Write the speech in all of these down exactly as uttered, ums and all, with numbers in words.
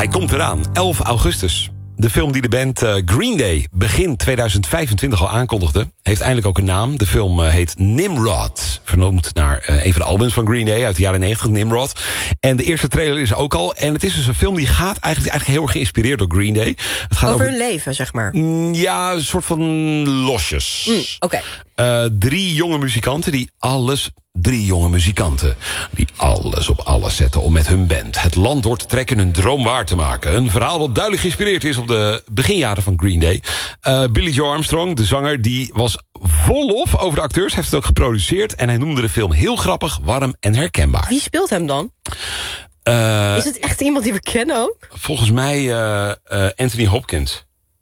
Hij komt eraan, elf augustus. De film die de band uh, Green Day begin tweeduizend vijfentwintig al aankondigde... heeft eindelijk ook een naam. De film uh, heet Nimrod. Vernoemd naar uh, een van de albums van Green Day uit de jaren negentig, Nimrod. En de eerste trailer is ook al. En het is dus een film die gaat eigenlijk, eigenlijk heel erg geïnspireerd door Green Day. Het gaat over, over hun leven, zeg maar. Mm, ja, een soort van losjes. Mm, Oké. Okay. Uh, drie jonge muzikanten die alles... Drie jonge muzikanten die alles op alles zetten om met hun band het land door te trekken, hun droom waar te maken. Een verhaal wat duidelijk geïnspireerd is op de beginjaren van Green Day. Uh, Billy Joe Armstrong, de zanger, die was vol lof over de acteurs, heeft het ook geproduceerd en hij noemde de film heel grappig, warm en herkenbaar. Wie speelt hem dan? Uh, is het echt iemand die we kennen ook? Volgens mij uh, uh, Anthony Hopkins.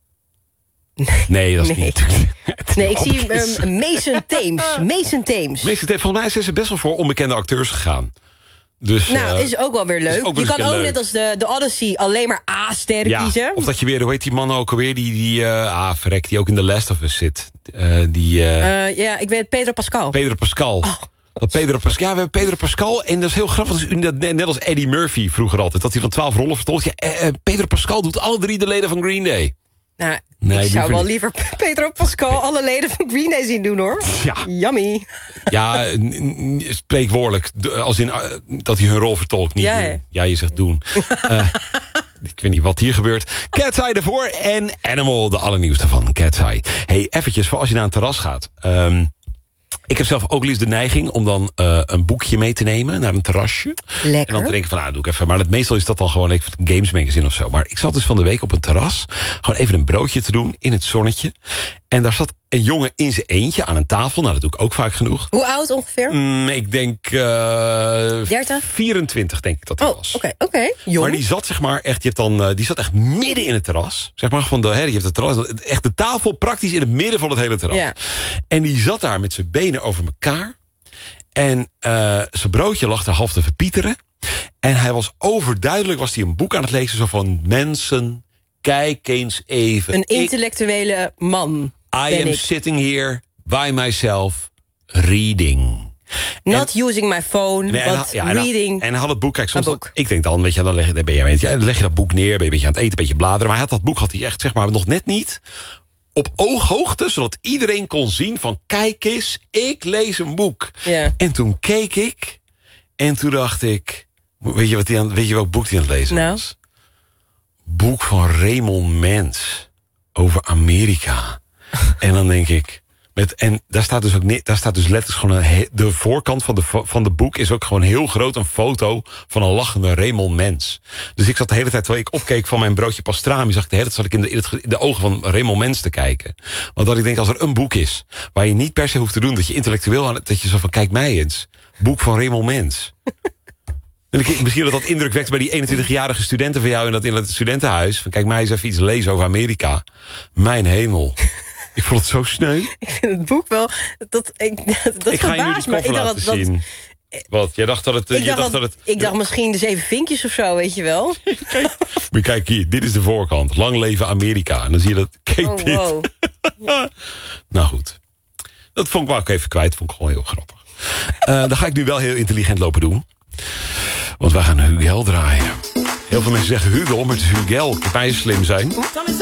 Nee, nee, dat is nee. niet. Nee, ik zie um, Mason Thames. Mason Thames. Mason Thames. Volgens mij zijn ze best wel voor onbekende acteurs gegaan. Dus, nou, uh, is ook wel weer leuk. ook je kan ook leuk. net als de, de Odyssey alleen maar A-sterren ja, kiezen. Of dat je weer, hoe heet die man ook alweer? Die, die uh, ah, verrek, die ook in The Last of Us zit. Uh, die, uh, uh, ja, ik weet Pedro Pascal. Pedro Pascal. Oh. Dat Pedro Pascal. Ja, we hebben Pedro Pascal. En dat is heel grappig. Dat is net als Eddie Murphy vroeger altijd. Dat hij van twaalf rollen vertolkt. Ja, uh, Pedro Pascal doet alle drie de leden van Green Day. Nou, nee, ik zou wel liever Pedro Pascal alle leden van Green Day zien doen, hoor. Ja. Yummy. Ja, spreekwoordelijk. Als in, uh, dat hij hun rol vertolkt. Niet ja, doen. Ja, je zegt doen. uh, ik weet niet wat hier gebeurt. Cat's Eye ervoor en Animal, de allernieuwste van Cat's Eye. Hey, eventjes, voor als je naar een terras gaat. Um, Ik heb zelf ook wel eens de neiging om dan uh, een boekje mee te nemen naar een terrasje. Lekker. En dan te denken van, nou, doe ik even. Maar het, meestal is dat dan gewoon even een Games Magazine of zo. Maar ik zat dus van de week op een terras gewoon even een broodje te doen in het zonnetje. En daar zat een jongen in zijn eentje aan een tafel. Nou, dat doe ik ook vaak genoeg. Hoe oud ongeveer? Mm, ik denk... Uh, dertig? vierentwintig denk ik dat hij oh, was. oké, oké. Okay. Jong. Maar die zat zeg maar echt, je hebt dan, uh, die zat echt midden in het terras. Zeg maar van de, hè, je hebt het terras, echt de tafel praktisch in het midden van het hele terras. Ja. En die zat daar met zijn benen over elkaar. En uh, zijn broodje lag daar half te verpieteren. En hij was overduidelijk, was hij een boek aan het lezen, zo van mensen, kijk eens even. Een intellectuele ik, man. I am ik. sitting here by myself reading. Not en, using my phone, nee, but en, ja, reading. En hij had het boek, kijk, soms boek. Ik denk dan, weet je, dan leg, dan ben je, ja, dan leg je dat boek neer, ben je een beetje aan het eten, een beetje bladeren. Maar hij had dat boek had hij echt, zeg maar, nog net niet op ooghoogte, zodat iedereen kon zien van, kijk eens, ik lees een boek. Yeah. En toen keek ik, en toen dacht ik, weet je, wat die aan, weet je welk boek hij aan het lezen nou. was? Boek van Raymond Mens over Amerika. En dan denk ik, met, en daar staat dus ook niet, daar staat dus letterlijk gewoon een, de voorkant van de van de boek is ook gewoon heel groot een foto van een lachende Raymond Mens. Dus ik zat de hele tijd, terwijl ik opkeek van mijn broodje pastrami, zag ik de hele tijd zat ik in de, in, het, in de ogen van Raymond Mens te kijken. Want dat ik denk, als er een boek is waar je niet per se hoeft te doen dat je intellectueel aan, dat je zo van, kijk mij eens, boek van Raymond Mens. En ik, misschien dat dat indruk wekt bij die eenentwintigjarige studenten van jou in dat in het studentenhuis. Van, kijk mij eens even iets lezen over Amerika. Mijn hemel. Ik vond het zo sneu. Ik vind het boek wel... Dat, ik dat ik ga je nu die koffer laten dat, zien. Dat, Wat? Jij dacht dat het... Ik, je dacht, dacht dat, dat het, ik dacht misschien de zeven vinkjes of zo, weet je wel. Maar kijk hier, dit is de voorkant. Lang leven Amerika. En dan zie je dat... Kijk oh, dit. Wow. Nou goed. Dat vond ik wel ook even kwijt. Vond ik gewoon heel grappig. Uh, dan ga ik nu wel heel intelligent lopen doen. Want wij gaan Hugel draaien. Heel veel mensen zeggen Hugel, maar het is Hugel. Kan wij slim zijn?